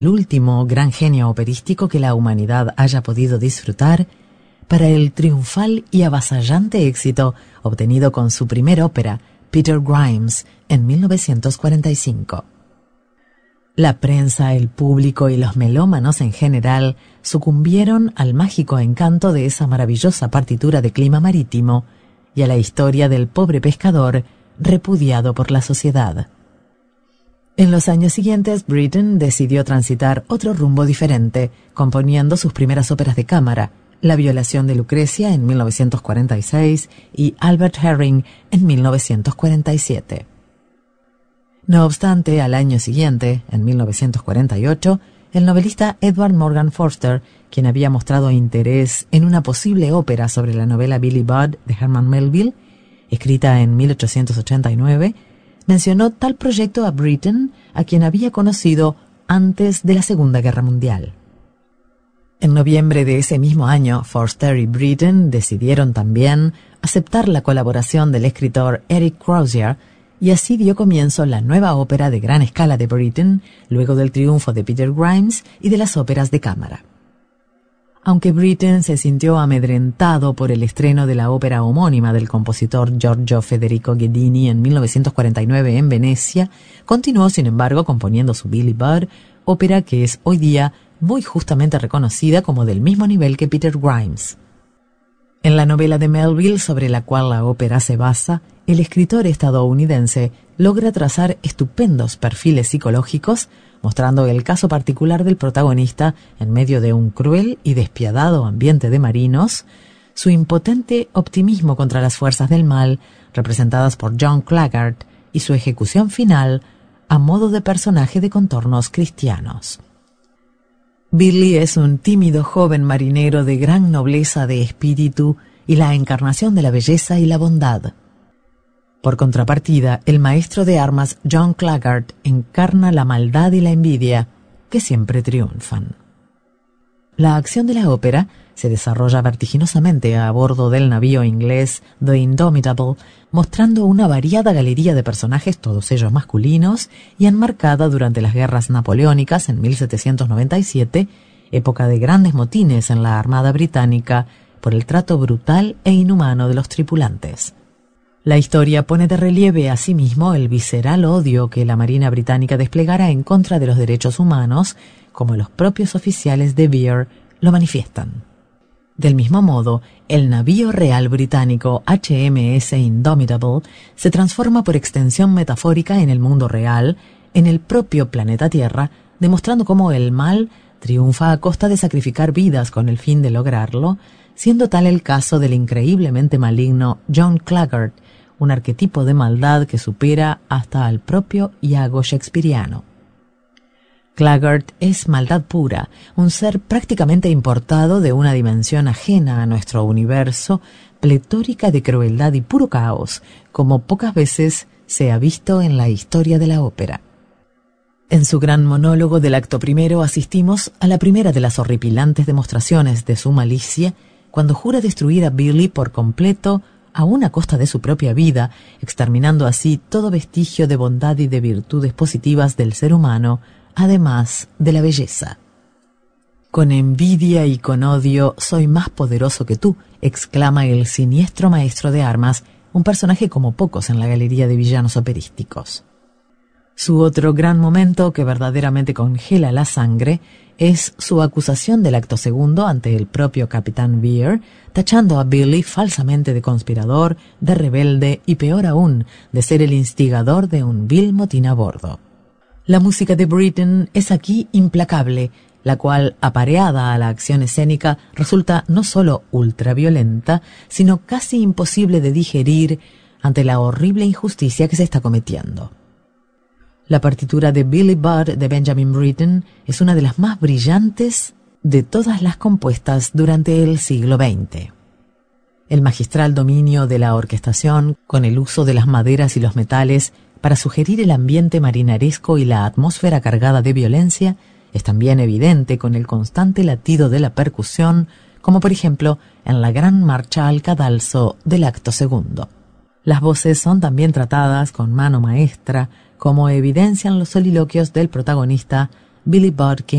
el último gran genio operístico que la humanidad haya podido disfrutar, para el triunfal y avasallante éxito obtenido con su primer ópera, Peter Grimes, en 1945. La prensa, el público y los melómanos en general sucumbieron al mágico encanto de esa maravillosa partitura de clima marítimo y a la historia del pobre pescador repudiado por la sociedad. En los años siguientes, Britten decidió transitar otro rumbo diferente, componiendo sus primeras óperas de cámara, La violación de Lucrecia en 1946 y Albert Herring en 1947. No obstante, al año siguiente, en 1948, el novelista Edward Morgan Foster, quien había mostrado interés en una posible ópera sobre la novela Billy Budd de Herman Melville, escrita en 1889, mencionó tal proyecto a Britten, a quien había conocido antes de la Segunda Guerra Mundial. En noviembre de ese mismo año, Foster y Britten decidieron también aceptar la colaboración del escritor Eric Crozier, y así dio comienzo la nueva ópera de gran escala de Britten, luego del triunfo de Peter Grimes y de las óperas de cámara. Aunque Britten se sintió amedrentado por el estreno de la ópera homónima del compositor Giorgio Federico Ghedini en 1949 en Venecia, continuó sin embargo componiendo su Billy Budd, ópera que es hoy día muy justamente reconocida como del mismo nivel que Peter Grimes. En la novela de Melville, sobre la cual la ópera se basa, el escritor estadounidense logra trazar estupendos perfiles psicológicos, mostrando el caso particular del protagonista en medio de un cruel y despiadado ambiente de marinos, su impotente optimismo contra las fuerzas del mal, representadas por John Claggart, y su ejecución final a modo de personaje de contornos cristianos. Billy es un tímido joven marinero de gran nobleza de espíritu y la encarnación de la belleza y la bondad. Por contrapartida, el maestro de armas John Claggart encarna la maldad y la envidia, que siempre triunfan. La acción de la ópera se desarrolla vertiginosamente a bordo del navío inglés The Indomitable, mostrando una variada galería de personajes, todos ellos masculinos, y enmarcada durante las guerras napoleónicas en 1797, época de grandes motines en la Armada británica por el trato brutal e inhumano de los tripulantes. La historia pone de relieve asimismo el visceral odio que la Marina británica desplegara en contra de los derechos humanos, como los propios oficiales de Vere lo manifiestan. Del mismo modo, el navío real británico HMS Indomitable se transforma por extensión metafórica en el mundo real, en el propio planeta Tierra, demostrando cómo el mal triunfa a costa de sacrificar vidas con el fin de lograrlo, siendo tal el caso del increíblemente maligno John Claggart, un arquetipo de maldad que supera hasta al propio Iago shakespeariano. Claggart es maldad pura, un ser prácticamente importado de una dimensión ajena a nuestro universo, pletórica de crueldad y puro caos, como pocas veces se ha visto en la historia de la ópera. En su gran monólogo del acto primero asistimos a la primera de las horripilantes demostraciones de su malicia, cuando jura destruir a Billy por completo, aún a costa de su propia vida, exterminando así todo vestigio de bondad y de virtudes positivas del ser humano, además de la belleza. Con envidia y con odio soy más poderoso que tú, exclama el siniestro maestro de armas, un personaje como pocos en la galería de villanos operísticos. Su otro gran momento, que verdaderamente congela la sangre, es su acusación del acto segundo ante el propio capitán Vere, tachando a Billy falsamente de conspirador, de rebelde y, peor aún, de ser el instigador de un vil motín a bordo. La música de Britten es aquí implacable, la cual, apareada a la acción escénica, resulta no solo ultraviolenta, sino casi imposible de digerir ante la horrible injusticia que se está cometiendo. La partitura de Billy Budd de Benjamin Britten es una de las más brillantes de todas las compuestas durante el siglo XX. El magistral dominio de la orquestación, con el uso de las maderas y los metales para sugerir el ambiente marinaresco y la atmósfera cargada de violencia, es también evidente con el constante latido de la percusión, como por ejemplo en la gran marcha al cadalso del acto segundo. Las voces son también tratadas con mano maestra, como evidencian los soliloquios del protagonista Billy Budd,